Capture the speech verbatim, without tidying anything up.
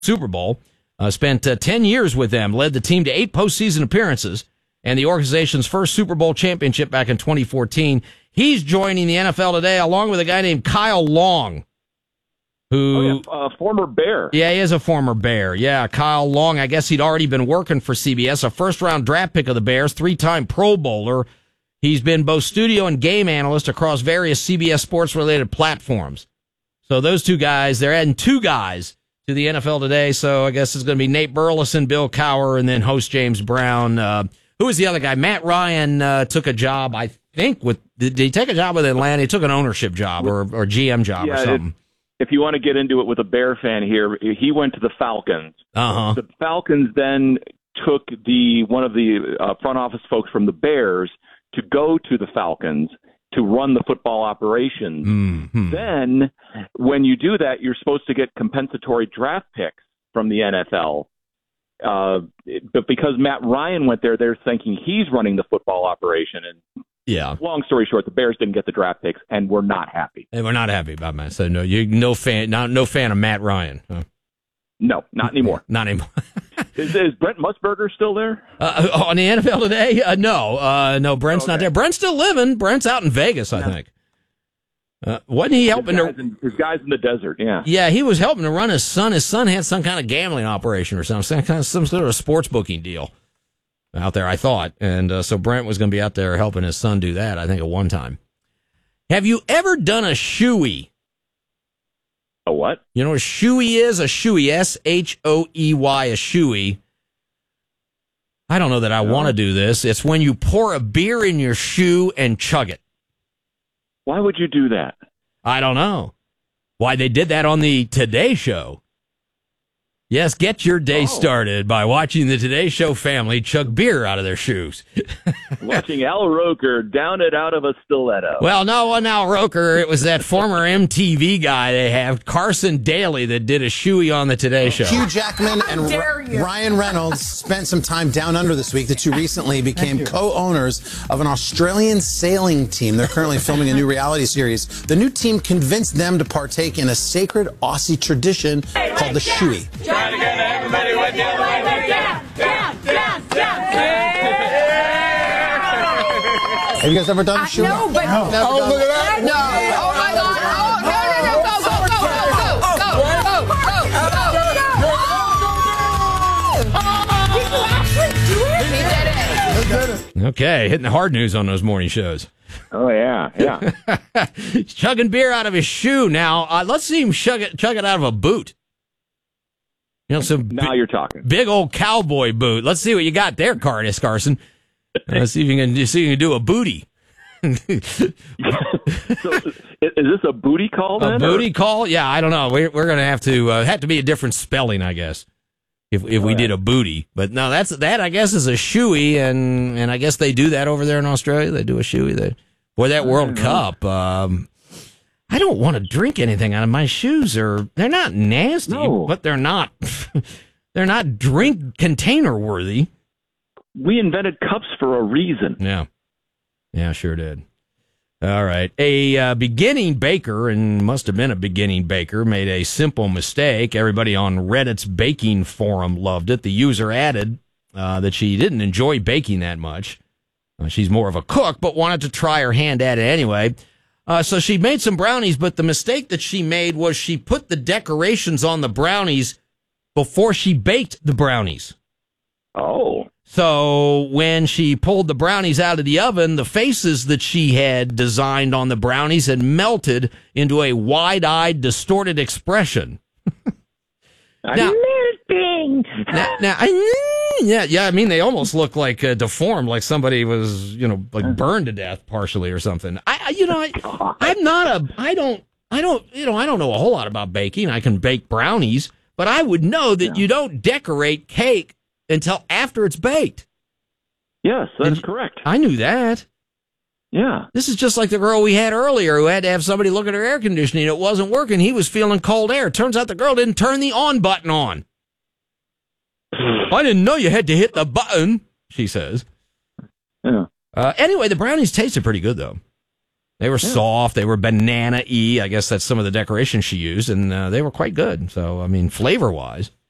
Super Bowl. Uh, spent uh, ten years with them, led the team to eight postseason appearances, and the organization's first Super Bowl championship back in twenty fourteen. He's joining the N F L today, along with a guy named Kyle Long, who... Oh, yeah, uh, former Bear. Yeah, he is a former Bear. Yeah, Kyle Long, I guess he'd already been working for C B S, a first-round draft pick of the Bears, three-time Pro Bowler. He's been both studio and game analyst across various C B S sports-related platforms. So those two guys, they're adding two guys to the N F L today, so I guess it's going to be Nate Burleson, Bill Cowher, and then host James Brown. Uh, who was the other guy? Matt Ryan uh, took a job, I think, with did he take a job with Atlanta? He took an ownership job or, or G M job yeah, or something. It, if you want to get into it with a Bear fan here, he went to the Falcons. Uh-huh. The Falcons then took the one of the uh, front office folks from the Bears to go to the Falcons to run the football operations. Mm-hmm. Then, when you do that, you're supposed to get compensatory draft picks from the N F L. Uh, but because Matt Ryan went there, they're thinking he's running the football operation. And yeah, long story short, the Bears didn't get the draft picks, and we're not happy. And we're not happy about that. So no, you no fan, not no fan of Matt Ryan. Huh? No, not anymore. Not anymore. is, is Brent Musburger still there? Uh, on the N F L today? Uh, no, uh, no, Brent's okay. not there. Brent's still living. Brent's out in Vegas, I yeah. think. Uh, wasn't he helping his guys, to? in, his guys in the desert, yeah. Yeah, he was helping to run his son. His son had some kind of gambling operation or something, some kind of some sort of sports booking deal out there, I thought. And uh, so Brent was going to be out there helping his son do that, I think, at one time. Have you ever done a shoey? A what? You know what a shoey is? A shoey, S H O E Y, a shoey. I don't know that I no. want to do this. It's when you pour a beer in your shoe and chug it. Why would you do that? I don't know. Why they did that on the Today Show. Yes, get your day oh. started by watching the Today Show family chug beer out of their shoes. Watching Al Roker down it out of a stiletto. Well, no, wasn't Al Roker. It was that former M T V guy they have, Carson Daly, that did a shoey on the Today Show. Hugh Jackman and R- Ryan Reynolds spent some time down under this week. The two recently became co-owners of an Australian sailing team. They're currently filming a new reality series. The new team convinced them to partake in a sacred Aussie tradition called the shoey. Try to get everybody with you. Down, down, down, down. Have you guys ever done a shoey? No, but no. Oh, look at that! No! Oh my God! Oh, no, no, no! Go, go, go, go, go, go, go, go! He did it. Okay, hitting the hard news on those morning shows. Oh, yeah, yeah. He's chugging beer out of his shoe. Now, uh, let's see him chug it, chug it out of a boot. You know, some now big, you're talking. Big old cowboy boot. Let's see what you got there, Curtis Carson. Let's see if you can see if you can do a booty. So, is this a booty call then? A booty or? call? Yeah, I don't know. We're we're gonna have to uh, have to be a different spelling, I guess. If if oh, we yeah. did a booty, but no, that's that. I guess is a shoey, and and I guess they do that over there in Australia. They do a shoey. They boy, that World Cup. Um, I don't want to drink anything out of my shoes, or they're not nasty, no. but they're not they're not drink container worthy. We invented cups for a reason. Yeah, yeah, sure did. All right, a uh, beginning baker, and must have been a beginning baker, made a simple mistake. Everybody on Reddit's baking forum loved it. The user added uh, that she didn't enjoy baking that much. Uh, she's more of a cook, but wanted to try her hand at it anyway. Uh, so she made some brownies, but the mistake that she made was she put the decorations on the brownies before she baked the brownies. Oh. So when she pulled the brownies out of the oven, the faces that she had designed on the brownies had melted into a wide-eyed, distorted expression. I'm now, melting. Now, now I, yeah, yeah, I mean, they almost look like uh, deformed, like somebody was, you know, like burned to death partially or something. I, I you know, I, I'm not a, I don't, I don't, you know, I don't know a whole lot about baking. I can bake brownies, but I would know that yeah. you don't decorate cake until after it's baked. Yes, that's and correct. I knew that. Yeah. This is just like the girl we had earlier who had to have somebody look at her air conditioning. It wasn't working. He was feeling cold air. Turns out the girl didn't turn the on button on. I didn't know you had to hit the button, she says. Yeah. Uh, anyway, the brownies tasted pretty good, though. They were yeah. soft. They were banana-y. I guess that's some of the decoration she used, and uh, they were quite good. So, I mean, flavor-wise.